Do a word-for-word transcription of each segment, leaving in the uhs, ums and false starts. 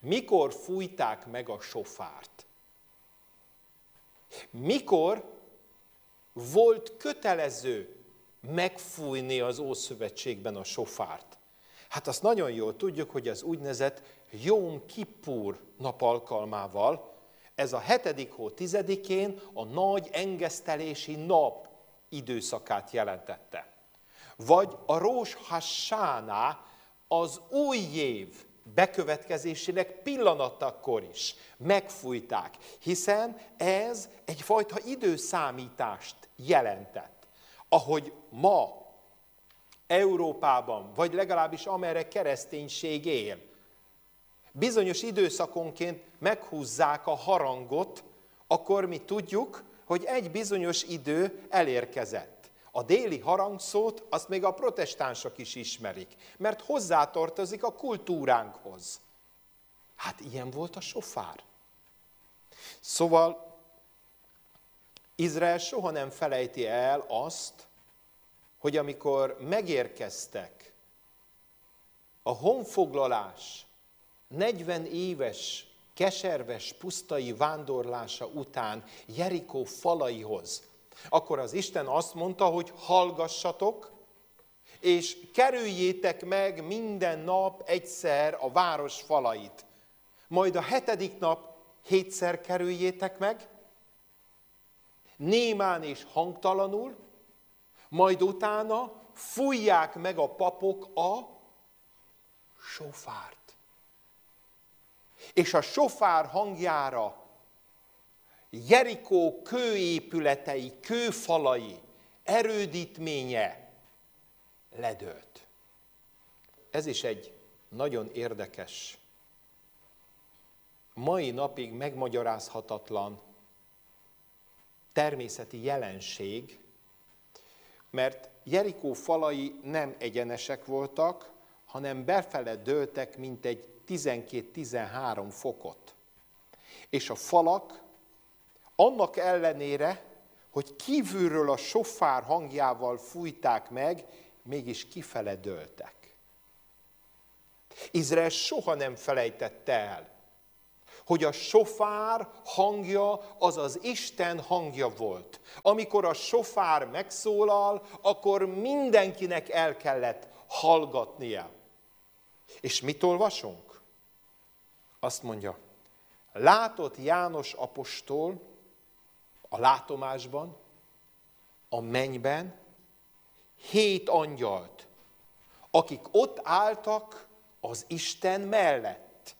Mikor fújták meg a sofárt? Mikor volt kötelező megfújni az Ószövetségben a sofárt? Hát azt nagyon jól tudjuk, hogy az úgynevezett Jóm Kippur nap alkalmával, ez a hetedik hó tizedikén a nagy engesztelési nap időszakát jelentette. Vagy a Rós Hassáná, az új év bekövetkezésének pillanatakor is megfújták, hiszen ez egyfajta időszámítást jelentett. Ahogy ma Európában, vagy legalábbis amerre kereszténység él, bizonyos időszakonként meghúzzák a harangot, akkor mi tudjuk, hogy egy bizonyos idő elérkezett. A déli harangszót azt még a protestánsok is ismerik, mert hozzátartozik a kultúránkhoz. Hát ilyen volt a sofár. Szóval Izrael soha nem felejti el azt, hogy amikor megérkeztek a honfoglalás negyven éves keserves pusztai vándorlása után Jerikó falaihoz, akkor az Isten azt mondta, hogy hallgassatok, és kerüljétek meg minden nap egyszer a város falait. Majd a hetedik nap hétszer kerüljétek meg, némán és hangtalanul, majd utána fújják meg a papok a sofárt. És a sofár hangjára Jerikó kőépületei, kőfalai, erődítménye ledőlt. Ez is egy nagyon érdekes, mai napig megmagyarázhatatlan természeti jelenség, mert Jerikó falai nem egyenesek voltak, hanem befele dőltek mintegy tizenkét-tizenhárom fokot. És a falak annak ellenére, hogy kívülről a sofár hangjával fújták meg, mégis kifele dőltek. Izrael soha nem felejtette el, hogy a sofár hangja az az Isten hangja volt. Amikor a sofár megszólal, akkor mindenkinek el kellett hallgatnia. És mit olvasunk? Azt mondja, látott János apostol a látomásban, a mennyben hét angyalt, akik ott álltak az Isten mellett,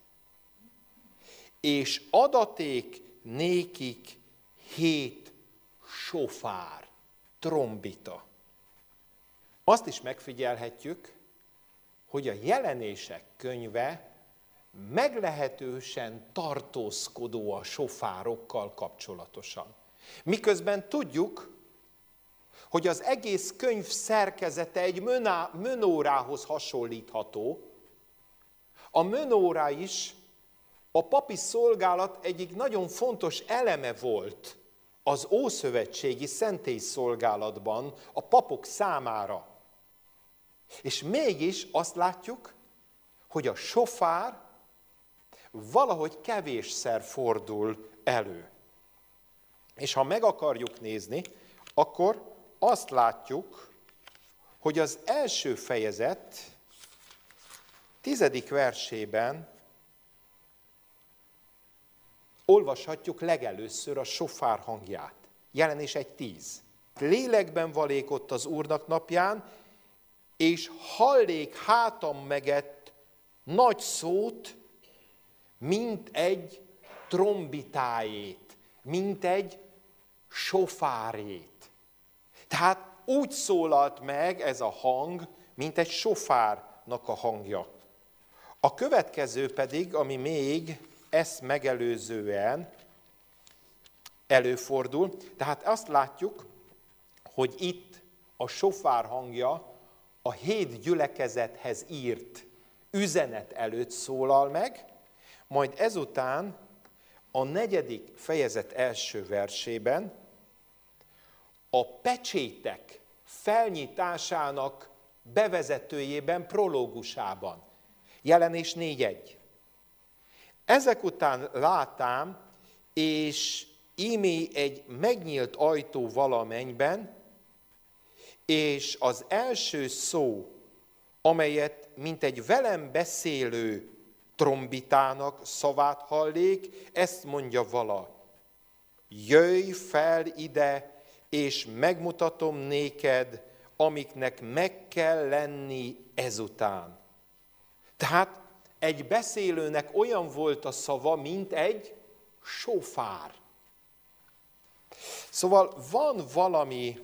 és adaték nékik hét sofár, trombita. Azt is megfigyelhetjük, hogy a Jelenések könyve meglehetősen tartózkodó a sofárokkal kapcsolatosan. Miközben tudjuk, hogy az egész könyv szerkezete egy mönórához hasonlítható. A mönórá is a papi szolgálat egyik nagyon fontos eleme volt az ószövetségi szentélyszolgálatban a papok számára. És mégis azt látjuk, hogy a sofár valahogy kevésszer fordul elő. És ha meg akarjuk nézni, akkor azt látjuk, hogy az első fejezet tizedik versében olvashatjuk legelőször a sofár hangját. Jelenés egy tíz. Lélekben valékott az Úrnak napján, és hallék hátam megett nagy szót, mint egy trombitájét, mint egy sofárét. Tehát úgy szólalt meg ez a hang, mint egy sofárnak a hangja. A következő pedig, ami még ezt megelőzően előfordul, tehát azt látjuk, hogy itt a sofár hangja a hét gyülekezethez írt üzenet előtt szólal meg, majd ezután a negyedik fejezet első versében a pecsétek felnyitásának bevezetőjében, prológusában. Jelenés négy egy. Ezek után látám, és ímé egy megnyílt ajtó valamennyben, és az első szó, amelyet mint egy velem beszélő trombitának szavát hallék, ezt mondja vala: jöjj fel ide, és megmutatom néked, amiknek meg kell lenni ezután. Tehát egy beszélőnek olyan volt a szava, mint egy sofár. Szóval van valami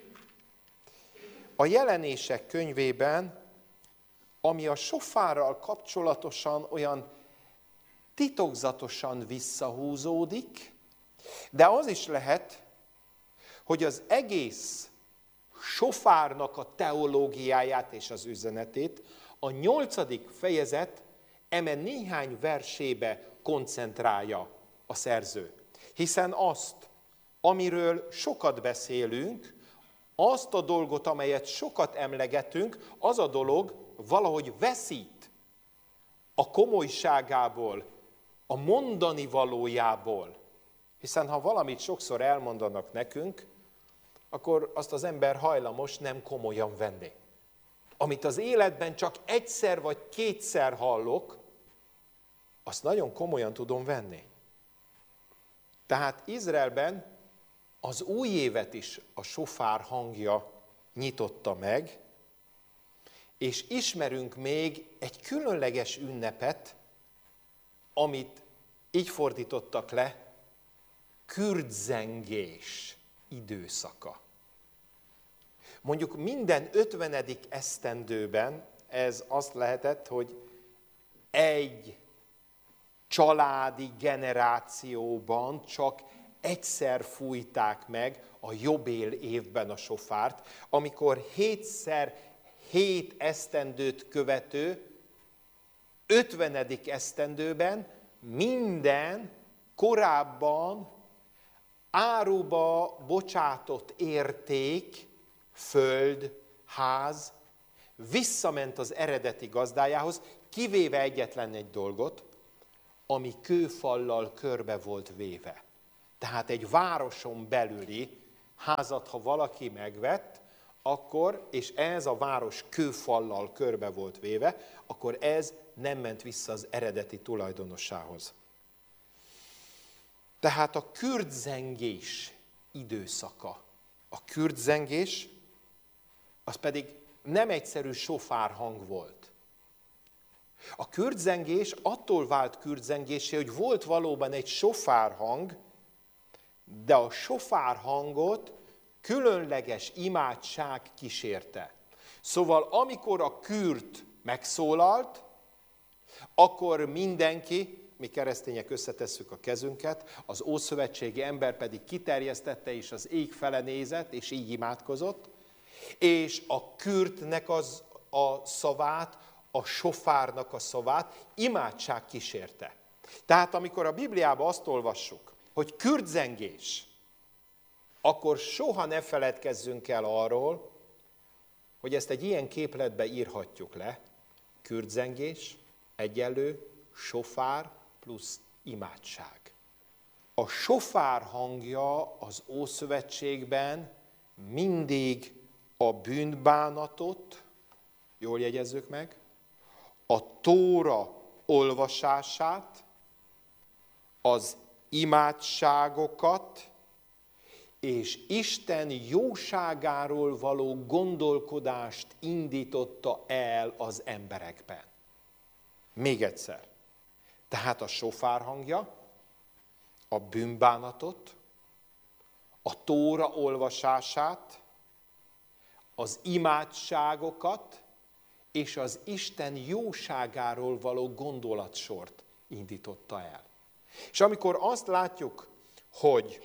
a Jelenések könyvében, ami a sofárral kapcsolatosan olyan titokzatosan visszahúzódik, de az is lehet, hogy az egész sofárnak a teológiáját és az üzenetét a nyolcadik fejezet eme néhány versébe koncentrálja a szerző. Hiszen azt, amiről sokat beszélünk, azt a dolgot, amelyet sokat emlegetünk, az a dolog valahogy veszít a komolyságából, a mondani valójából. Hiszen ha valamit sokszor elmondanak nekünk, akkor azt az ember hajlamos nem komolyan venni. Amit az életben csak egyszer vagy kétszer hallok, azt nagyon komolyan tudom venni. Tehát Izraelben az új évet is a sofár hangja nyitotta meg, és ismerünk még egy különleges ünnepet, amit így fordítottak le, kürdzengés időszaka. Mondjuk minden ötvenedik esztendőben ez azt lehetett, hogy egy családi generációban csak egyszer fújták meg a jobél évben a sofárt, amikor hétszer hét esztendőt követő ötvenedik esztendőben minden korábban áruba bocsátott érték, föld, ház visszament az eredeti gazdájához, kivéve egyetlen egy dolgot, ami kőfallal körbe volt véve. Tehát egy városon belüli házat, ha valaki megvett, akkor, és ez a város kőfallal körbe volt véve, akkor ez nem ment vissza az eredeti tulajdonosához. Tehát a kürdzengés időszaka. A kürdzengés, az pedig nem egyszerű sofárhang volt. A kürdzengés attól vált kürdzengésé, hogy volt valóban egy sofárhang, de a sofárhangot különleges imádság kísérte. Szóval amikor a kürt megszólalt, akkor mindenki, mi keresztények összetesszük a kezünket, az ószövetségi ember pedig kiterjesztette, és az ég fele nézett, és így imádkozott, és a kürtnek az a szavát, a sofárnak a szavát imádság kísérte. Tehát amikor a Bibliában azt olvassuk, hogy kürdzengés, akkor soha ne feledkezzünk el arról, hogy ezt egy ilyen képletbe írhatjuk le. Kürdzengés egyenlő sofár plusz imádság. A sofár hangja az Ószövetségben mindig a bűnbánatot, jól jegyezzük meg, a Tóra olvasását, az imádságokat és Isten jóságáról való gondolkodást indította el az emberekben. Még egyszer. Tehát a sofár hangja, a bűnbánatot, a Tóra olvasását, az imádságokat és az Isten jóságáról való gondolatsort indította el. És amikor azt látjuk, hogy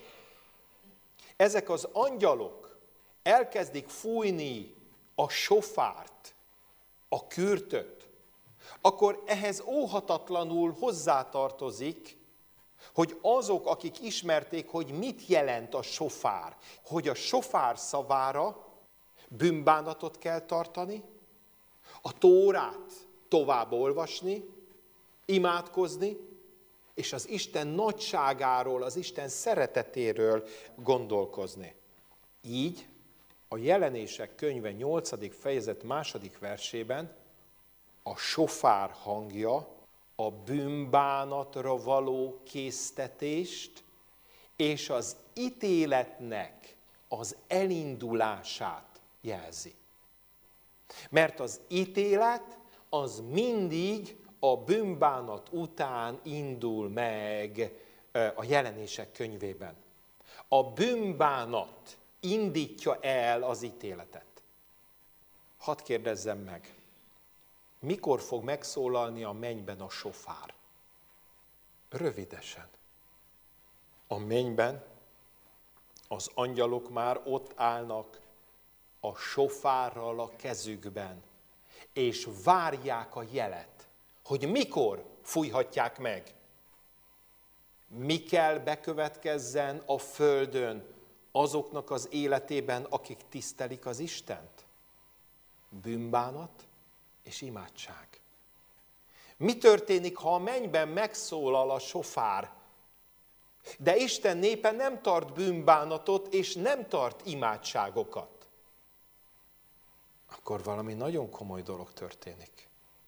ezek az angyalok elkezdik fújni a sofárt, a kürtöt, akkor ehhez óhatatlanul hozzátartozik, hogy azok, akik ismerték, hogy mit jelent a sofár, hogy a sofár szavára bűnbánatot kell tartani, a Tórát tovább olvasni, imádkozni, és az Isten nagyságáról, az Isten szeretetéről gondolkozni. Így a Jelenések könyve nyolcadik fejezet második versében a sofár hangja a bűnbánatra való késztetést és az ítéletnek az elindulását jelzi. Mert az ítélet az mindig a bűnbánat után indul meg a Jelenések könyvében. A bűnbánat indítja el az ítéletet. Hadd kérdezzem meg, mikor fog megszólalni a mennyben a sofár? Rövidesen. A mennyben az angyalok már ott állnak a sofárral a kezükben, és várják a jelet, hogy mikor fújhatják meg. Mi kell bekövetkezzen a földön azoknak az életében, akik tisztelik az Istent? Bűnbánat és imádság. Mi történik, ha a mennyben megszólal a sofár, de Isten népe nem tart bűnbánatot és nem tart imádságokat? Akkor valami nagyon komoly dolog történik.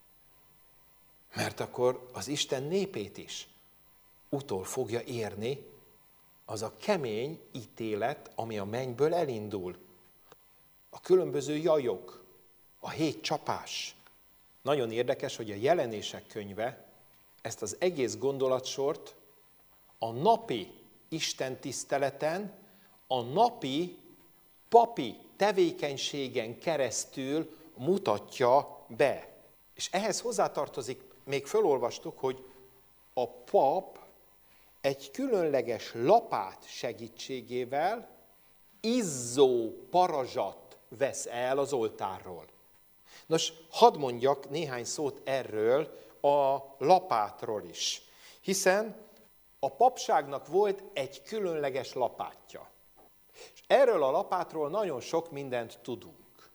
Mert akkor az Isten népét is utol fogja érni az a kemény ítélet, ami a mennyből elindul. A különböző jajok, a hét csapás. Nagyon érdekes, hogy a Jelenések könyve ezt az egész gondolatsort a napi istentiszteleten, a napi papi tevékenységen keresztül mutatja be. És ehhez hozzátartozik, még fölolvastuk, hogy a pap egy különleges lapát segítségével izzó parazsat vesz el az oltárról. Nos, hadd mondjak néhány szót erről a lapátról is, hiszen a papságnak volt egy különleges lapátja. És erről a lapátról nagyon sok mindent tudunk.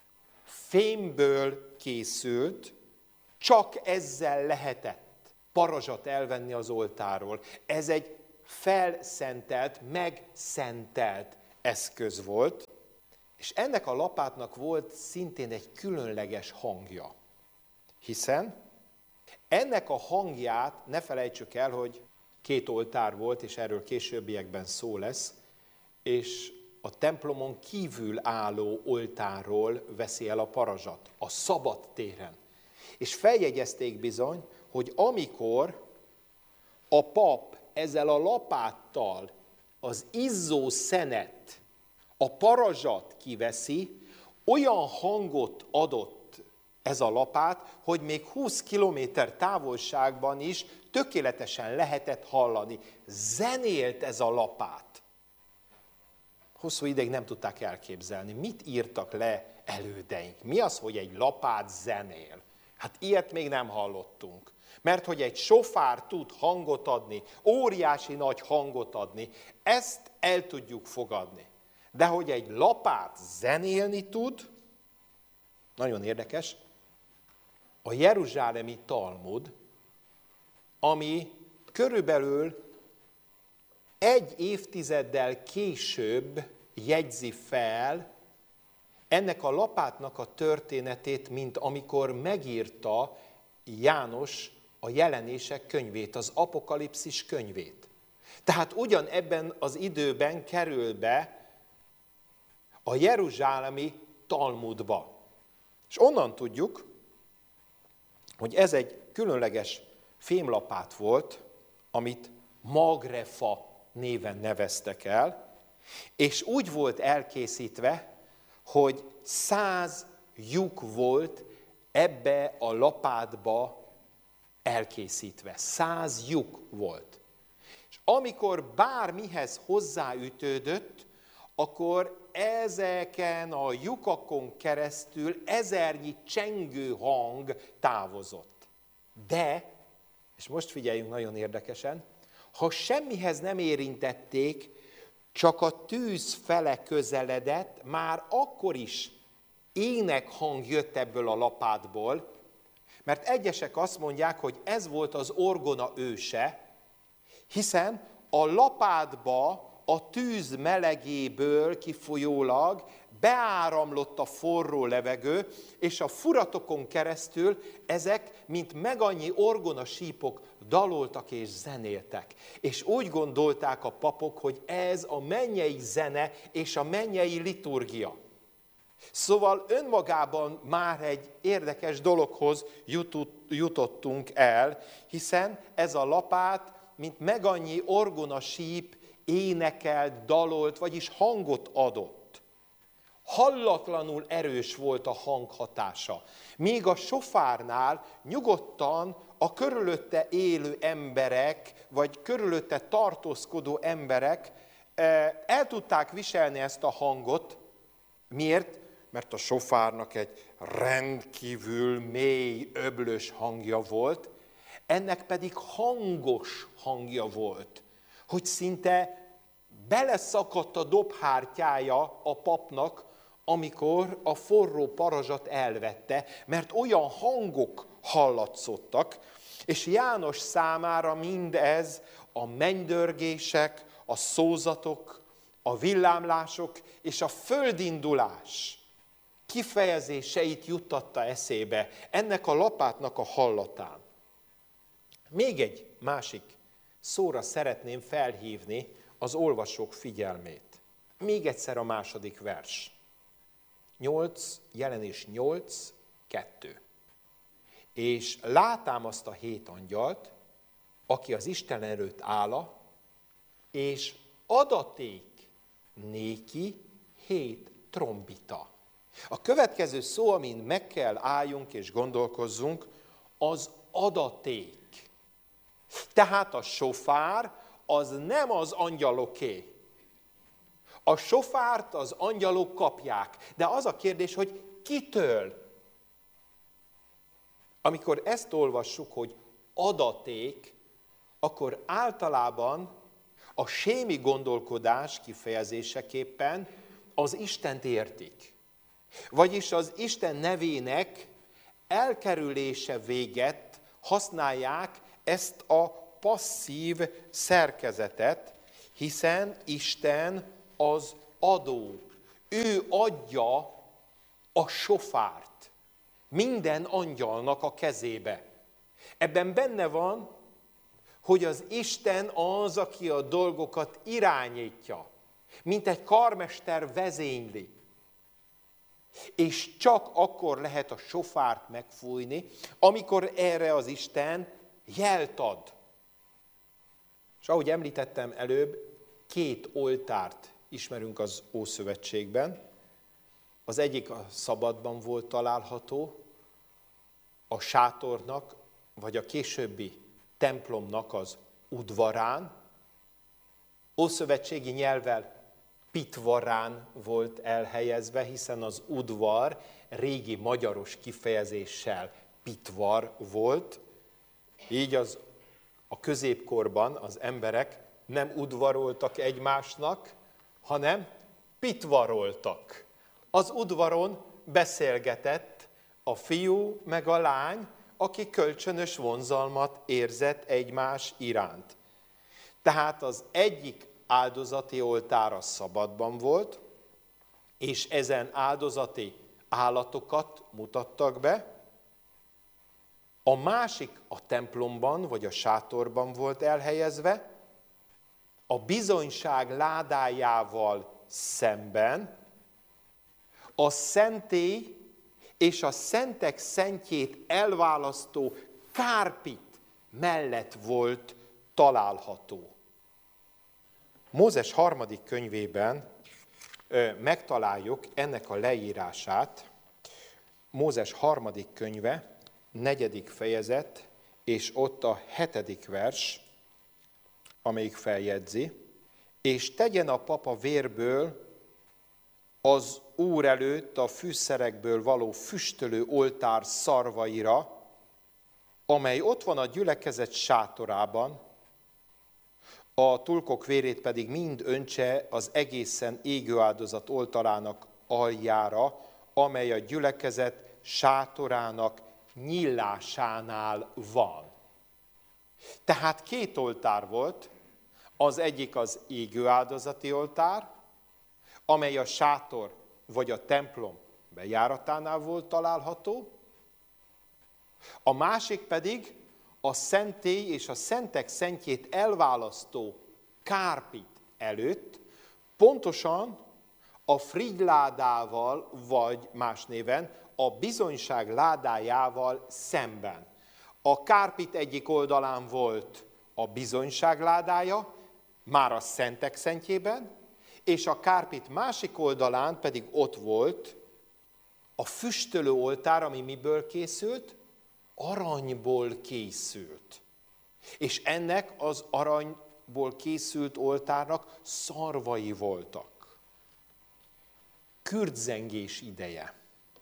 Fémből készült, csak ezzel lehetett parazsat elvenni az oltárról. Ez egy felszentelt, megszentelt eszköz volt, és ennek a lapátnak volt szintén egy különleges hangja. Hiszen ennek a hangját, ne felejtsük el, hogy két oltár volt, és erről későbbiekben szó lesz, és a templomon kívül álló oltárról veszi el a parazsat, a szabad téren. És feljegyezték bizony, hogy amikor a pap ezzel a lapáttal az izzó szenet, a parazsat kiveszi, olyan hangot adott ez a lapát, hogy még húsz kilométer távolságban is tökéletesen lehetett hallani. Zenélt ez a lapát. Hosszú ideig nem tudták elképzelni, mit írtak le elődeink. Mi az, hogy egy lapát zenél? Hát ilyet még nem hallottunk. Mert hogy egy sofár tud hangot adni, óriási nagy hangot adni, ezt el tudjuk fogadni. De hogy egy lapát zenélni tud, nagyon érdekes, a jeruzsálemi Talmud, ami körülbelül egy évtizeddel később jegyzi fel ennek a lapátnak a történetét, mint amikor megírta János a Jelenések könyvét, az Apokalipszis könyvét. Tehát ugyanebben az időben kerül be a jeruzsálemi Talmudba. És onnan tudjuk, hogy ez egy különleges fémlapát volt, amit magrefa néven neveztek el, és úgy volt elkészítve, hogy száz lyuk volt ebbe a lapátba elkészítve. Száz lyuk volt. És amikor bármihez hozzáütődött, akkor ezeken a lyukakon keresztül ezernyi csengő hang távozott. De, és most figyeljünk nagyon érdekesen, ha semmihez nem érintették, csak a tűz fele közeledett, már akkor is énekhang jött ebből a lapátból, mert egyesek azt mondják, hogy ez volt az orgona őse, Hiszen a lapátba a tűz melegéből kifolyólag beáramlott a forró levegő, és a furatokon keresztül ezek, mint megannyi orgonasípok daloltak és zenéltek. És úgy gondolták a papok, hogy ez a mennyei zene és a mennyei liturgia. Szóval önmagában már egy érdekes dologhoz jutottunk el, hiszen ez a lapát, mint megannyi orgonasíp énekelt, dalolt, vagyis hangot adott. Hallatlanul erős volt a hanghatása. Míg a sofárnál nyugodtan a körülötte élő emberek, vagy körülötte tartózkodó emberek el tudták viselni ezt a hangot. Miért? Mert a sofárnak egy rendkívül mély, öblös hangja volt, ennek pedig hangos hangja volt, hogy szinte beleszakadt a dobhártyája a papnak, amikor a forró parazsat elvette, mert olyan hangok hallatszottak, és János számára mindez a mennydörgések, a szózatok, a villámlások és a földindulás kifejezéseit juttatta eszébe ennek a lapátnak a hallatán. Még egy másik szóra szeretném felhívni az olvasók figyelmét. Még egyszer a második vers. nyolc, Jelenés nyolc, kettő. És látám azt a hét angyalt, aki az Isten előtt áll, és adaték néki hét trombita. A következő szó, amin meg kell álljunk és gondolkozzunk, az adaték. Tehát a sofár az nem az angyaloké. A sofárt az angyalok kapják. De az a kérdés, hogy kitől? Amikor ezt olvassuk, hogy adaték, akkor általában a sémi gondolkodás kifejezéseképpen az Istent értik. Vagyis az Isten nevének elkerülése véget használják ezt a passzív szerkezetet, hiszen Isten az adó. Ő adja a sofárt minden angyalnak a kezébe. Ebben benne van, hogy az Isten az, aki a dolgokat irányítja, mint egy karmester vezényli. És csak akkor lehet a sofárt megfújni, amikor erre az Isten jelt ad. És ahogy említettem előbb, két oltárt ismerünk az Ószövetségben. Az egyik a szabadban volt található, a sátornak, vagy a későbbi templomnak az udvarán. Ószövetségi nyelvvel pitvarán volt elhelyezve, hiszen az udvar régi magyaros kifejezéssel pitvar volt. Így az, a középkorban az emberek nem udvaroltak egymásnak, hanem pitvaroltak. Az udvaron beszélgetett a fiú meg a lány, aki kölcsönös vonzalmat érzett egymás iránt. Tehát az egyik áldozati oltár a szabadban volt, és ezen áldozati állatokat mutattak be. A másik a templomban, vagy a sátorban volt elhelyezve, a bizonyság ládájával szemben, a szentély és a szentek szentjét elválasztó kárpit mellett volt található. Mózes harmadik könyvében ö, megtaláljuk ennek a leírását. Mózes harmadik könyve, negyedik fejezet, és ott a hetedik vers, amelyik feljegyzi, és tegyen a papa vérből az Úr előtt a fűszerekből való füstölő oltár szarvaira, amely ott van a gyülekezet sátorában, a tulkok vérét pedig mind öntse az egészen égő áldozat oltalának aljára, amely a gyülekezet sátorának nyílásánál van. Tehát két oltár volt, Az egyik az égő áldozati oltár, amely a sátor vagy a templom bejáratánál volt található. A másik pedig a szentély és a szentek szentjét elválasztó kárpit előtt, pontosan a frigyládával, vagy más néven a bizonyság ládájával szemben. A kárpit egyik oldalán volt a bizonyság ládája, már a szentek szentjében, és a kárpit másik oldalán pedig ott volt a füstölő oltár, ami miből készült? Aranyból készült. És ennek az aranyból készült oltárnak szarvai voltak. Kürtzengés ideje.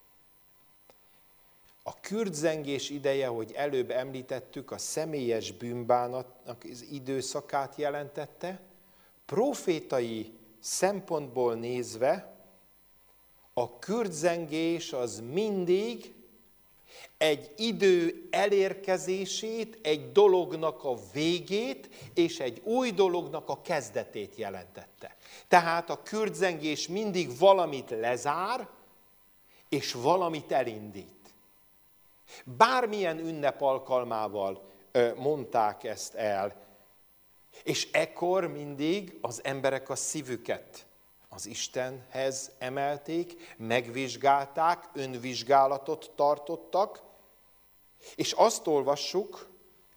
A kürtzengés ideje, hogy előbb említettük, a személyes bűnbánatnak az időszakát jelentette. Profétai szempontból nézve a kürtzengés az mindig egy idő elérkezését, egy dolognak a végét és egy új dolognak a kezdetét jelentette. Tehát a kürtzengés mindig valamit lezár, és valamit elindít. Bármilyen ünnep alkalmával mondták ezt el, és ekkor mindig az emberek a szívüket az Istenhez emelték, megvizsgálták, önvizsgálatot tartottak, és azt olvassuk,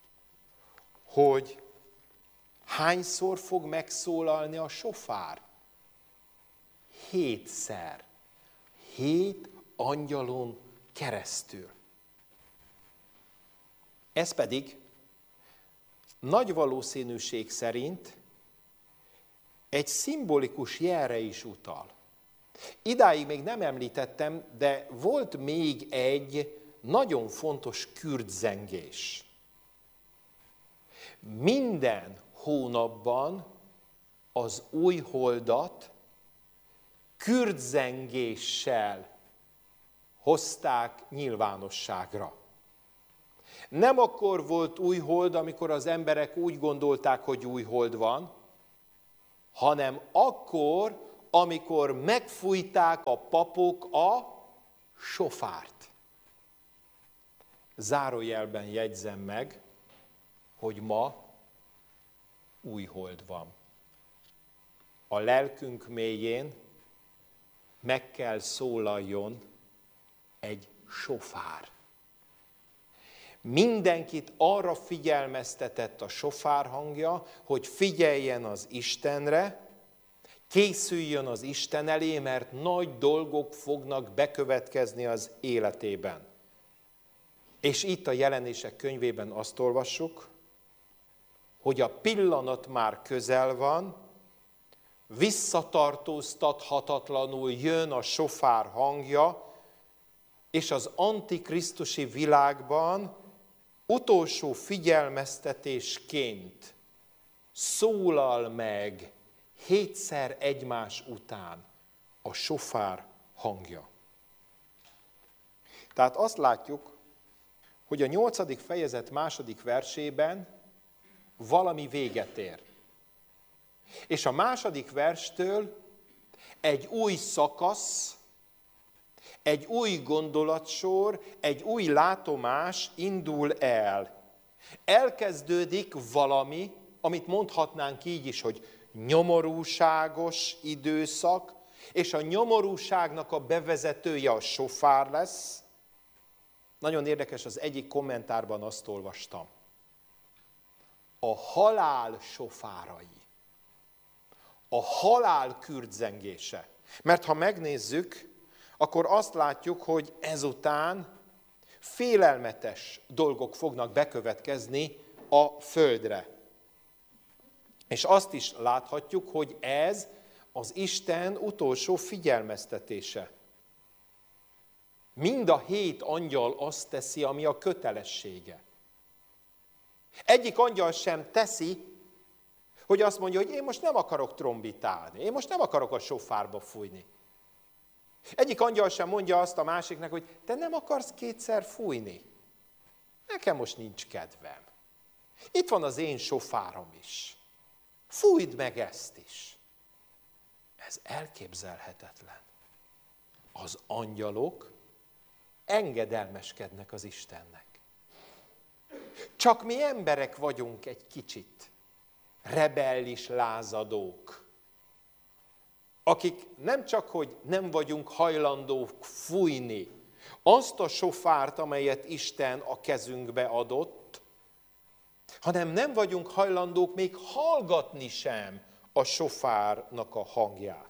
hogy hányszor fog megszólalni a sofár? Hétszer. Hét angyalon keresztül. Ez pedig nagy valószínűség szerint egy szimbolikus jelre is utal. Idáig még nem említettem, de volt még egy nagyon fontos kürtzengés. Minden hónapban az új holdat kürtzengéssel hozták nyilvánosságra. Nem akkor volt új hold, amikor az emberek úgy gondolták, hogy új hold van, hanem akkor, amikor megfújták a papok a sofárt. Zárójelben jegyzem meg, hogy ma új hold van. A lelkünk mélyén meg kell szólaljon egy sofár. Mindenkit arra figyelmeztetett a sofár hangja, hogy figyeljen az Istenre, készüljön az Isten elé, mert nagy dolgok fognak bekövetkezni az életében. És itt a Jelenések könyvében azt olvassuk, hogy a pillanat már közel van, visszatartóztathatatlanul jön a sofár hangja, és az antikrisztusi világban utolsó figyelmeztetésként szólal meg hétszer egymás után a sofár hangja. Tehát azt látjuk, hogy a nyolcadik fejezet második versében valami véget ér. És a második verstől egy új szakasz, egy új gondolatsor, egy új látomás indul el. Elkezdődik valami, amit mondhatnánk így is, hogy nyomorúságos időszak, és a nyomorúságnak a bevezetője a sofár lesz. Nagyon érdekes, az egyik kommentárban azt olvastam. A halál sofárai. A halál kürtzengése. Mert ha megnézzük, akkor azt látjuk, hogy ezután félelmetes dolgok fognak bekövetkezni a földre. És azt is láthatjuk, hogy ez az Isten utolsó figyelmeztetése. Mind a hét angyal azt teszi, ami a kötelessége. Egyik angyal sem teszi, hogy azt mondja, hogy én most nem akarok trombitálni, én most nem akarok a sofárba fújni. Egyik angyal sem mondja azt a másiknak, hogy te nem akarsz kétszer fújni. Nekem most nincs kedvem. Itt van az én sofárom is. Fújd meg ezt is. Ez elképzelhetetlen. Az angyalok engedelmeskednek az Istennek. Csak mi emberek vagyunk egy kicsit rebellis lázadók, akik nem csak, hogy nem vagyunk hajlandók fújni azt a sofárt, amelyet Isten a kezünkbe adott, hanem nem vagyunk hajlandók még hallgatni sem a sofárnak a hangját.